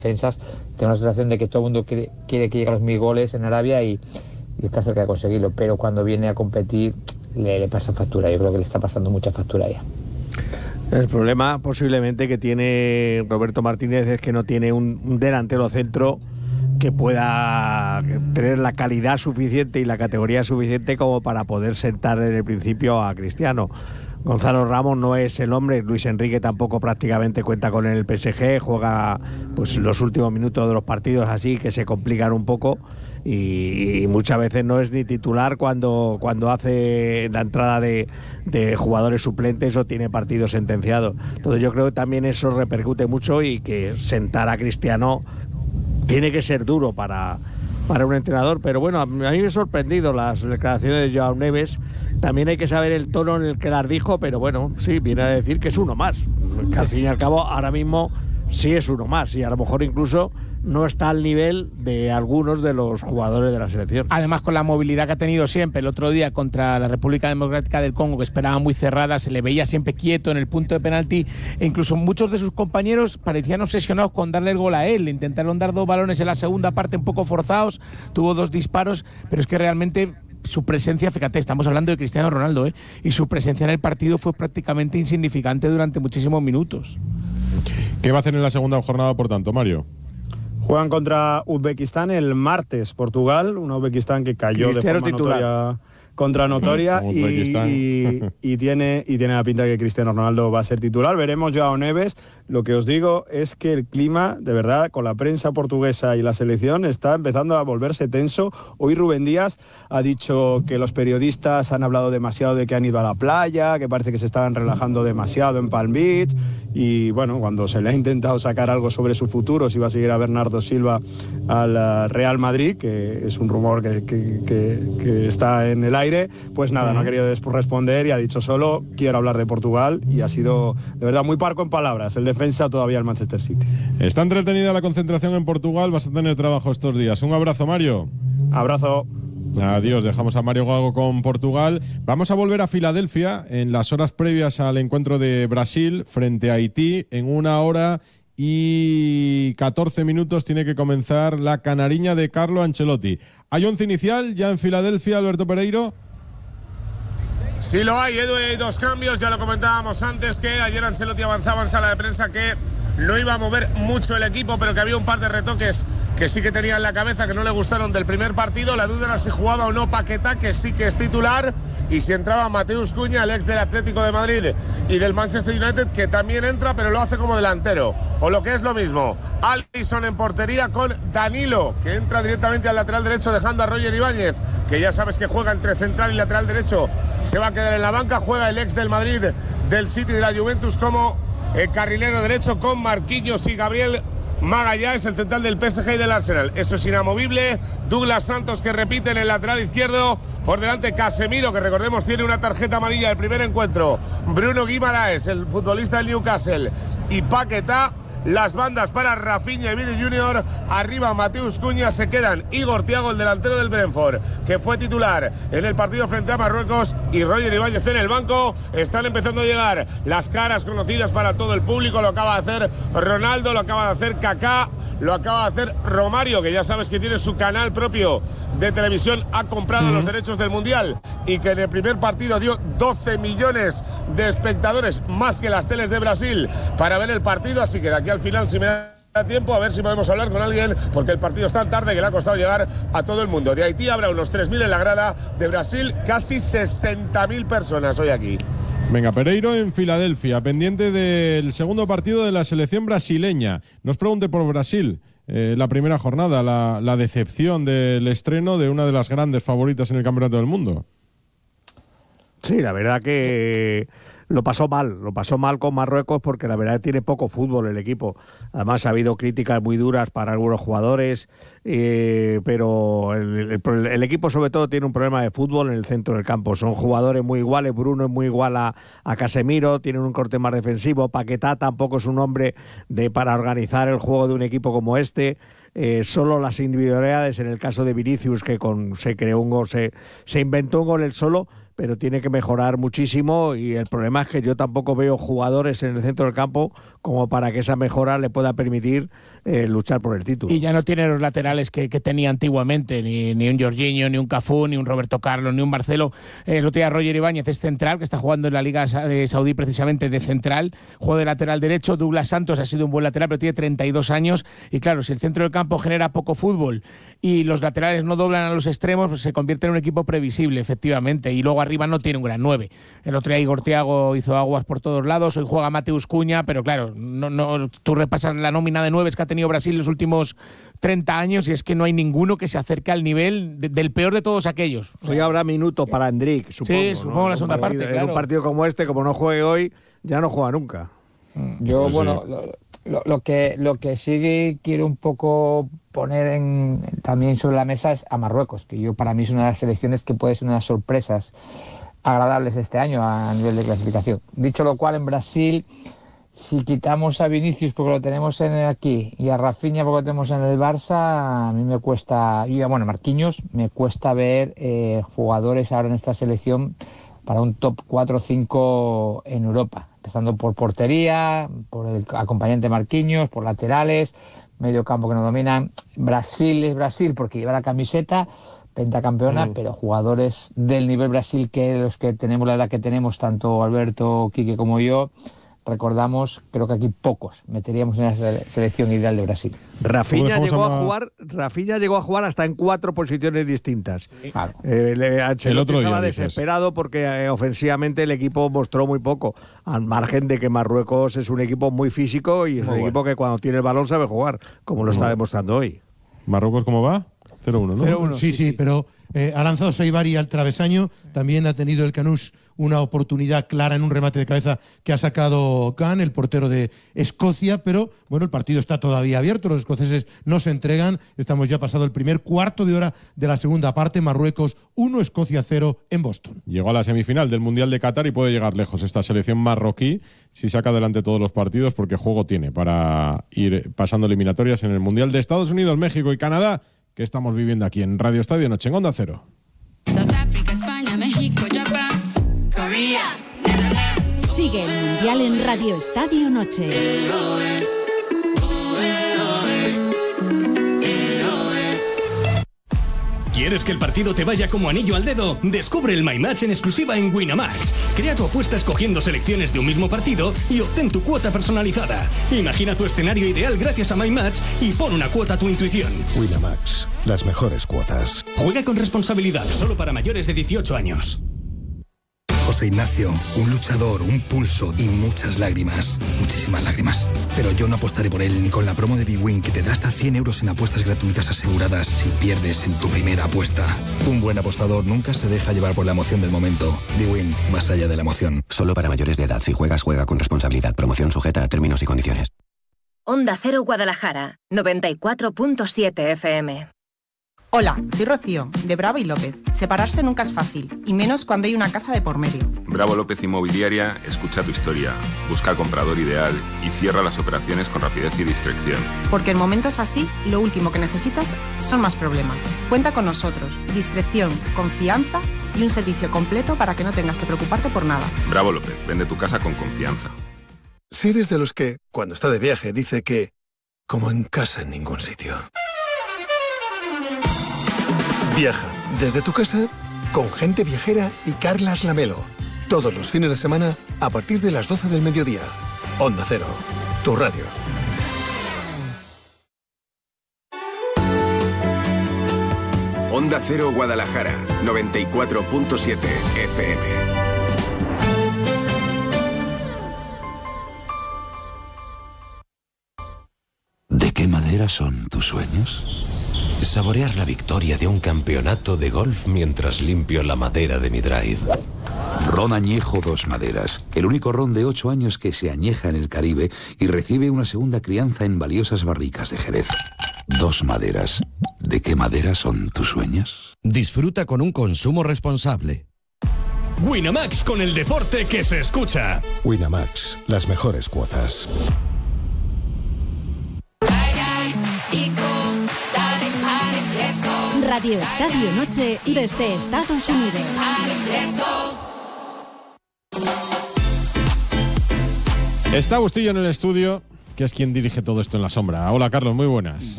defensas, tengo la sensación de que todo el mundo quiere que llegue a los 1000 goles en Arabia y está cerca de conseguirlo, pero cuando viene a competir le pasa factura. Yo creo que le está pasando mucha factura ya. El problema posiblemente que tiene Roberto Martínez es que no tiene un delantero centro que pueda tener la calidad suficiente y la categoría suficiente como para poder sentar desde el principio a Cristiano. Gonzalo Ramos no es el hombre, Luis Enrique tampoco prácticamente cuenta con el PSG, juega pues los últimos minutos de los partidos así que se complican un poco y muchas veces no es ni titular cuando hace la entrada de jugadores suplentes o tiene partidos sentenciados. Entonces yo creo que también eso repercute mucho y que sentar a Cristiano tiene que ser duro para un entrenador, pero bueno, a mí me han sorprendido las declaraciones de Joao Neves. También hay que saber el tono en el que las dijo, pero bueno, sí, viene a decir que es uno más, que al fin y al cabo ahora mismo sí es uno más y a lo mejor incluso no está al nivel de algunos de los jugadores de la selección. Además, con la movilidad que ha tenido siempre, el otro día contra la República Democrática del Congo, que esperaba muy cerrada, se le veía siempre quieto en el punto de penalti, e incluso muchos de sus compañeros parecían obsesionados con darle el gol a él. Le intentaron dar 2 balones en la segunda parte un poco forzados, tuvo 2 disparos, pero es que realmente su presencia, fíjate, estamos hablando de Cristiano Ronaldo, y su presencia en el partido fue prácticamente insignificante durante muchísimos minutos. ¿Qué va a hacer en la segunda jornada, por tanto, Mario? Juegan contra Uzbekistán el martes, Portugal, un Uzbekistán que cayó Cristiano de forma titular. notoria y tiene la pinta de que Cristiano Ronaldo va a ser titular. Veremos Joao Neves. Lo que os digo es que el clima, de verdad, con la prensa portuguesa y la selección, está empezando a volverse tenso. Hoy Rubén Díaz ha dicho que los periodistas han hablado demasiado de que han ido a la playa, que parece que se estaban relajando demasiado en Palm Beach, y bueno, cuando se le ha intentado sacar algo sobre su futuro, si va a seguir a Bernardo Silva al Real Madrid, que es un rumor que está en el aire, pues nada, no ha querido responder y ha dicho solo quiero hablar de Portugal, y ha sido de verdad muy parco en palabras el defensa todavía el Manchester City. Está entretenida la concentración en Portugal, vas a tener trabajo estos días. Un abrazo, Mario. Abrazo. Adiós, dejamos a Mario Gago con Portugal. Vamos a volver a Filadelfia en las horas previas al encuentro de Brasil frente a Haití. En 1 hora y 14 minutos tiene que comenzar la canariña de Carlo Ancelotti. ¿Hay 11 inicial ya en Filadelfia, Alberto Pereiro? Sí lo hay, Edu, hay 2 cambios, ya lo comentábamos antes, que ayer Ancelotti avanzaba en sala de prensa que no iba a mover mucho el equipo, pero que había un par de retoques que sí que tenía en la cabeza, que no le gustaron del primer partido. La duda era si jugaba o no Paquetá, que sí que es titular, y si entraba Mateus Cunha, el ex del Atlético de Madrid y del Manchester United, que también entra, pero lo hace como delantero. O lo que es lo mismo, Alisson en portería con Danilo, que entra directamente al lateral derecho dejando a Roger Ibáñez, que ya sabes que juega entre central y lateral derecho, se va a quedar en la banca. Juega el ex del Madrid, del City y de la Juventus como carrilero derecho, con Marquinhos y Gabriel Magallanes, el central del PSG y del Arsenal. Eso es inamovible. Douglas Santos, que repite en el lateral izquierdo. Por delante Casemiro, que recordemos tiene una tarjeta amarilla del primer encuentro. Bruno Guimaraes, el futbolista del Newcastle, y Paquetá. Las bandas para Rafinha y Vini Junior. Arriba Mateus Cunha. Se quedan Igor Thiago, el delantero del Brentford, que fue titular en el partido frente a Marruecos, y Roger Ibáñez en el banco. Están empezando a llegar las caras conocidas para todo el público. Lo acaba de hacer Ronaldo, lo acaba de hacer Kaká, lo acaba de hacer Romario, que ya sabes que tiene su canal propio de televisión, ha comprado los derechos del Mundial, y que en el primer partido dio 12 millones de espectadores, más que las teles de Brasil, para ver el partido. Así que de aquí al final, si me da tiempo, a ver si podemos hablar con alguien, porque el partido es tan tarde que le ha costado llegar a todo el mundo. De Haití habrá unos 3.000 en la grada, de Brasil casi 60.000 personas hoy aquí. Venga, Pereiro en Filadelfia, pendiente del segundo partido de la selección brasileña. No os pregunte por Brasil, la primera jornada, la decepción del estreno de una de las grandes favoritas en el Campeonato del Mundo. Sí, la verdad que lo pasó mal con Marruecos, porque la verdad tiene poco fútbol el equipo. Además ha habido críticas muy duras para algunos jugadores, pero el equipo sobre todo tiene un problema de fútbol en el centro del campo. Son jugadores muy iguales. Bruno es muy igual a Casemiro, tienen un corte más defensivo. Paquetá tampoco es un hombre para organizar el juego de un equipo como este. Solo las individualidades, en el caso de Vinicius, que se creó un gol, se inventó un gol él solo, pero tiene que mejorar muchísimo, y el problema es que yo tampoco veo jugadores en el centro del campo como para que esa mejora le pueda permitir luchar por el título. Y ya no tiene los laterales que tenía antiguamente, ni un Jorginho, ni un Cafú, ni un Roberto Carlos, ni un Marcelo. El otro día Roger Ibáñez es central, que está jugando en la Liga Saudí precisamente de central, juega de lateral derecho. Douglas Santos ha sido un buen lateral, pero tiene 32 años, y claro, si el centro del campo genera poco fútbol y los laterales no doblan a los extremos, pues se convierte en un equipo previsible, efectivamente, y luego arriba no tiene un gran 9. El otro día Igor Thiago hizo aguas por todos lados, hoy juega Mateus Cunha, pero claro, no, tú repasas la nómina de 9 que ha tenido Brasil en los últimos 30 años y es que no hay ninguno que se acerque al nivel del peor de todos aquellos. Hoy habrá minuto para Endrick, supongo. Sí, supongo, ¿no? La segunda parte, claro. En un partido como este, como no juegue hoy, ya no juega nunca. Yo, bueno, lo que sí quiero un poco poner también sobre la mesa es a Marruecos, que para mí es una de las selecciones que puede ser una de las sorpresas agradables este año a nivel de clasificación. Dicho lo cual, en Brasil, si quitamos a Vinicius porque lo tenemos aquí y a Rafinha porque lo tenemos en el Barça, a mí me cuesta, Marquinhos, me cuesta ver jugadores ahora en esta selección para un top 4 o 5 en Europa, empezando por portería, por el acompañante Marquinhos, por laterales, medio campo que no dominan. Brasil es Brasil porque lleva la camiseta, pentacampeona, pero jugadores del nivel Brasil, que los que tenemos la edad que tenemos, tanto Alberto, Quique como yo, recordamos, creo que aquí pocos meteríamos en la selección ideal de Brasil. Rafinha llegó a jugar hasta en 4 posiciones distintas. Claro. El otro día estaba desesperado porque ofensivamente el equipo mostró muy poco, al margen de que Marruecos es un equipo muy físico y es un equipo que cuando tiene el balón sabe jugar, como lo está demostrando hoy. ¿Marruecos cómo va? 0-1, ¿no? 0-1, sí, pero ha lanzado Saibari al travesaño, también ha tenido el Canús una oportunidad clara en un remate de cabeza que ha sacado Khan, el portero de Escocia, pero bueno, el partido está todavía abierto, los escoceses no se entregan, estamos ya pasado el primer cuarto de hora de la segunda parte, Marruecos 1, Escocia 0 en Boston. Llegó a la semifinal del Mundial de Qatar y puede llegar lejos esta selección marroquí si saca adelante todos los partidos, porque juego tiene para ir pasando eliminatorias en el Mundial de Estados Unidos, México y Canadá, que estamos viviendo aquí en Radio Estadio Noche en Onda Cero. Sudáfrica, España, México, Japón, Corea, Netherlands. Sigue el Mundial en Radio Estadio Noche. ¿Quieres que el partido te vaya como anillo al dedo? Descubre el My Match en exclusiva en Winamax. Crea tu apuesta escogiendo selecciones de un mismo partido y obtén tu cuota personalizada. Imagina tu escenario ideal gracias a My Match y pon una cuota a tu intuición. Winamax, las mejores cuotas. Juega con responsabilidad, solo para mayores de 18 años. José Ignacio, un luchador, un pulso y muchas lágrimas. Muchísimas lágrimas. Pero yo no apostaré por él ni con la promo de bwin que te da hasta 100 euros en apuestas gratuitas aseguradas si pierdes en tu primera apuesta. Un buen apostador nunca se deja llevar por la emoción del momento. bwin, más allá de la emoción. Solo para mayores de edad. Si juegas, juega con responsabilidad. Promoción sujeta a términos y condiciones. Onda Cero Guadalajara, 94.7 FM. Hola, soy Rocío, de Bravo y López. Separarse nunca es fácil, y menos cuando hay una casa de por medio. Bravo López Inmobiliaria escucha tu historia, busca al comprador ideal y cierra las operaciones con rapidez y discreción. Porque en momentos así, lo último que necesitas son más problemas. Cuenta con nosotros, discreción, confianza y un servicio completo para que no tengas que preocuparte por nada. Bravo López, vende tu casa con confianza. Si eres de los que, cuando está de viaje, dice que, como en casa en ningún sitio. Viaja desde tu casa con Gente Viajera y Carlas Lamelo. Todos los fines de semana a partir de las 12 del mediodía. Onda Cero, tu radio. Onda Cero Guadalajara, 94.7 FM. ¿De qué madera son tus sueños? Saborear la victoria de un campeonato de golf mientras limpio la madera de mi drive. Ron Añejo Dos Maderas, el único ron de 8 años que se añeja en el Caribe y recibe una segunda crianza en valiosas barricas de Jerez. Dos Maderas. ¿De qué madera son tus sueños? Disfruta con un consumo responsable. Winamax, con el deporte que se escucha. Winamax, las mejores cuotas. Radio Estadio Noche desde Estados Unidos. Está Bustillo en el estudio que es quien dirige todo esto en la sombra. Hola, Carlos, muy buenas.